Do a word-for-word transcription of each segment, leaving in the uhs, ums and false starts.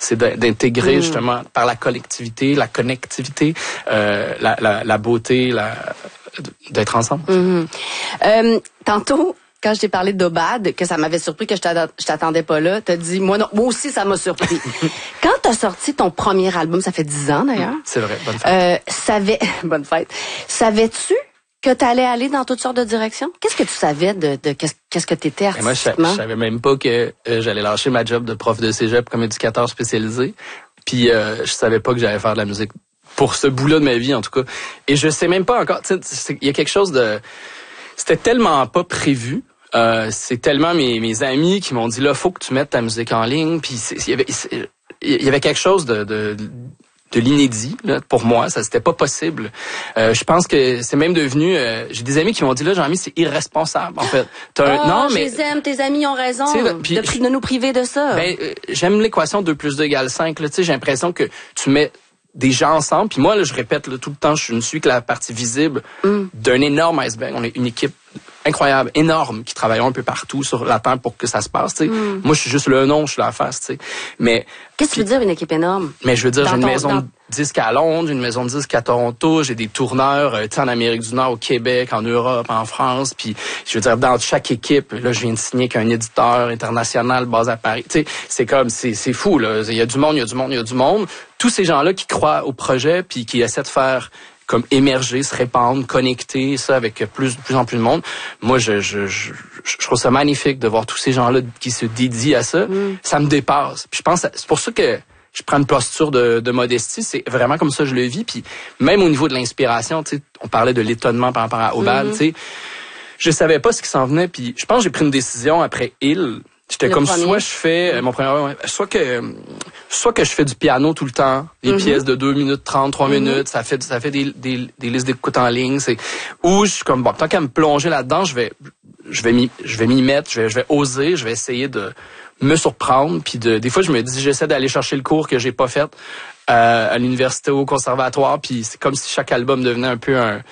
c'est d'intégrer mmh. justement par la collectivité, la connectivité, euh, la, la, la beauté, la, d'être ensemble. Mmh. Euh, tantôt, quand je t'ai parlé d'Obad, que ça m'avait surpris que je t'attendais pas là, t'as dit, moi non, moi aussi ça m'a surpris. Quand t'as sorti ton premier album, ça fait dix ans d'ailleurs. C'est vrai, bonne fête. Euh, savais, bonne fête. Savais-tu que t'allais aller dans toutes sortes de directions? Qu'est-ce que tu savais de, de qu'est-ce, qu'est-ce que t'étais artistiquement? Moi, je, je savais même pas que euh, j'allais lâcher ma job de prof de cégep comme éducateur spécialisé. Puis euh, je savais pas que j'allais faire de la musique pour ce bout-là de ma vie, en tout cas. Et je sais même pas encore, tu sais, il y a quelque chose de... C'était tellement pas prévu. Euh, c'est tellement mes, mes amis qui m'ont dit, là, faut que tu mettes ta musique en ligne. Puis il y avait, il y avait quelque chose de... de de l'inédit là, pour moi, ça c'était pas possible. Euh, je pense que c'est même devenu euh, j'ai des amis qui m'ont dit là Jean-Mi, c'est irresponsable en fait. T'as oh, un... non mais je les aime, tes amis ont raison puis, de, de nous priver de ça. Ben euh, j'aime l'équation deux plus deux égale cinq là, tu sais, j'ai l'impression que tu mets des gens ensemble, puis moi là je répète là, tout le temps, je ne suis que la partie visible mm. d'un énorme iceberg. On est une équipe incroyable, énorme, qui travaillent un peu partout sur la Terre pour que ça se passe, tu sais. Mm. Moi, je suis juste le nom, je suis la face, tu sais. Mais qu'est-ce que tu veux dire une équipe énorme? Mais je veux dire, dans j'ai une ton, maison dans... de disques à Londres, j'ai une maison de disques à Toronto, j'ai des tourneurs, euh, tu sais, en Amérique du Nord, au Québec, en Europe, en France, puis je veux dire, dans chaque équipe, là, je viens de signer qu'un éditeur international basé à Paris, tu sais, c'est comme, c'est, c'est fou, là. Il y a du monde, il y a du monde, il y a du monde. Tous ces gens-là qui croient au projet, puis qui essaient de faire comme émerger, se répandre, connecter ça avec plus, plus en plus de monde. Moi, je, je, je, je trouve ça magnifique de voir tous ces gens-là qui se dédient à ça. Mm. Ça me dépasse. Puis je pense, c'est pour ça que je prends une posture de, de modestie. C'est vraiment comme ça que je le vis. Puis même au niveau de l'inspiration, tu sais, on parlait de l'étonnement par rapport à Obad, mm-hmm. tu sais, je savais pas ce qui s'en venait. Puis je pense que j'ai pris une décision après Il. J'étais comme premier. soit je fais euh, mon premier ouais, soit que soit que je fais du piano tout le temps, des mm-hmm. pièces de deux minutes trente, trois mm-hmm. minutes, ça fait ça fait des des, des listes d'écoute en ligne, c'est ou je suis comme bon, tant qu'à me plonger là-dedans, je vais je vais m'y je vais m'y mettre, je vais je vais oser, je vais essayer de me surprendre, puis de des fois je me dis j'essaie d'aller chercher le cours que j'ai pas fait euh, à l'université ou au conservatoire, puis c'est comme si chaque album devenait un peu un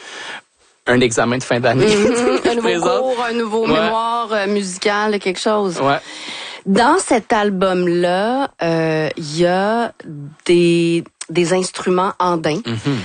un examen de fin d'année. Mm-hmm. Un nouveau cours, un nouveau ouais. mémoire euh, musical, quelque chose. Ouais. Dans cet album-là, il euh, y a des, des instruments andins.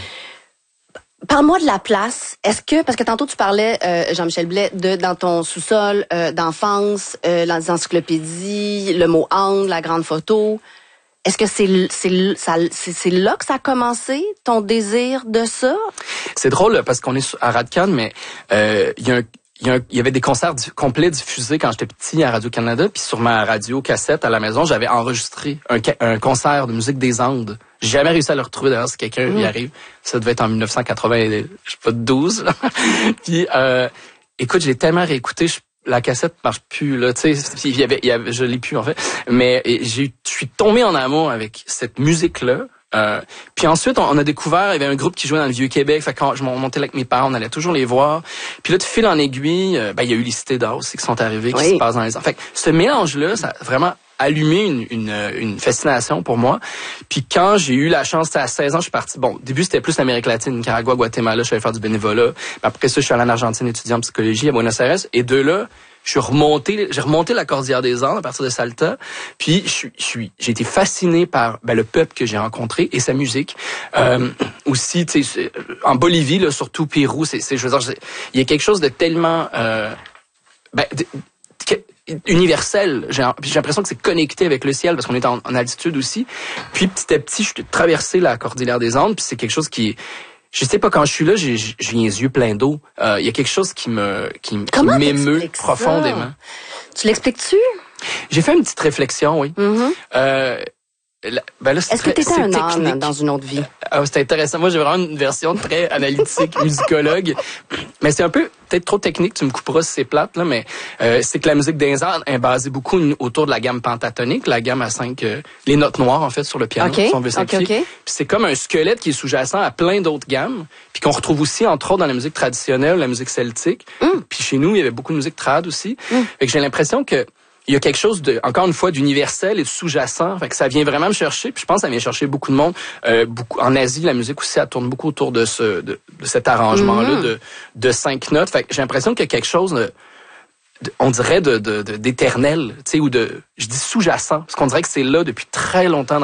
Mm-hmm. Parle-moi de la place. Est-ce que, parce que tantôt tu parlais, euh, Jean-Michel Blais, de dans ton sous-sol euh, d'enfance, euh, dans les encyclopédies, le mot ande, la grande photo. Est-ce que c'est c'est ça c'est, c'est là que ça a commencé, ton désir de ça? C'est drôle parce qu'on est à Radcan, mais euh, il y a un Il y, a un, il y avait des concerts du, complets diffusés quand j'étais petit à Radio-Canada, puis sur ma radio cassette à la maison, j'avais enregistré un, un concert de musique des Andes. J'ai jamais réussi à le retrouver d'ailleurs si quelqu'un mmh. y arrive. Ça devait être en dix-neuf cent quatre-vingt, je sais pas, douze. Là. Puis euh, écoute, j'ai tellement réécouté, je, la cassette marche plus là, tu sais, il y avait, il y avait, je l'ai plus en fait. Mais j'ai, je suis tombé en amour avec cette musique là. Euh, puis ensuite, on, on a découvert, il y avait un groupe qui jouait dans le Vieux-Québec, fait que quand je montais là avec mes parents, on allait toujours les voir. Puis là, de fil en aiguille, euh, ben il y a eu les Cités d'Or aussi qui sont arrivés, qui oui. se passent dans les ans. Fait que ce mélange-là, ça a vraiment allumé une, une, une fascination pour moi. Puis quand j'ai eu la chance, à seize ans, je suis parti, bon, au début, c'était plus l'Amérique latine, Nicaragua, Guatemala, je suis allé faire du bénévolat. Puis après ça, je suis allé en Argentine étudier en psychologie à Buenos Aires. Et de là, je suis remonté, j'ai remonté la Cordillère des Andes à partir de Salta, puis je suis, je suis, j'ai été fasciné par ben, le peuple que j'ai rencontré et sa musique. Euh, aussi, tu sais, en Bolivie, là, surtout Pérou, c'est, c'est, je veux dire, il y a quelque chose de tellement, euh, ben, de, de, universel. J'ai, j'ai l'impression que c'est connecté avec le ciel parce qu'on est en, en altitude aussi. Puis petit à petit, je suis traversé la Cordillère des Andes, puis c'est quelque chose qui est je sais pas, quand je suis là, j'ai, j'ai les yeux pleins d'eau. Il euh, y a quelque chose qui me qui, qui m'émeut profondément. Tu l'expliques-tu? J'ai fait une petite réflexion, oui. Mm-hmm. Euh, là, ben là, c'est Est-ce très, que tu étais un âne dans une autre vie? Euh, c'est intéressant. Moi, j'ai vraiment une version très analytique, musicologue. Mais c'est un peu peut-être trop technique, tu me couperas si c'est plate, là, mais euh, c'est que la musique des Andes est basée beaucoup autour de la gamme pentatonique, la gamme à cinq, euh, les notes noires en fait sur le piano, okay. si on veut simplifier. Okay, okay. Puis c'est comme un squelette qui est sous-jacent à plein d'autres gammes, puis qu'on retrouve aussi entre autres dans la musique traditionnelle, la musique celtique. Mm. Puis chez nous, il y avait beaucoup de musique trad aussi. Mm. Fait que j'ai l'impression que il y a quelque chose de, encore une fois, d'universel et de sous-jacent. Fait que ça vient vraiment me chercher. Puis je pense que ça vient chercher beaucoup de monde. Euh, beaucoup, en Asie, la musique aussi, elle tourne beaucoup autour de ce, de, de cet arrangement-là mm-hmm. de, de cinq notes. Fait que j'ai l'impression qu'il y a quelque chose de, de on dirait de, de, de, d'éternel, tu sais, ou de, je dis sous-jacent. Parce qu'on dirait que c'est là depuis très longtemps dans